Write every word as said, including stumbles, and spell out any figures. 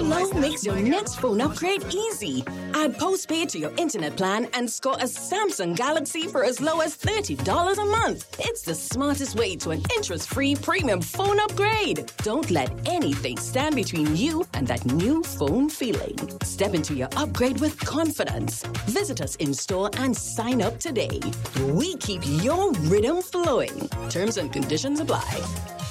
Flow makes your next phone upgrade easy. Add postpaid to your internet plan and score a Samsung Galaxy for as low as thirty dollars a month. It's the smartest way to an interest-free premium phone upgrade. Don't let anything stand between you and that new phone feeling. Step into your upgrade with confidence. Visit us in store and sign up today. We keep your rhythm flowing. Terms and conditions apply.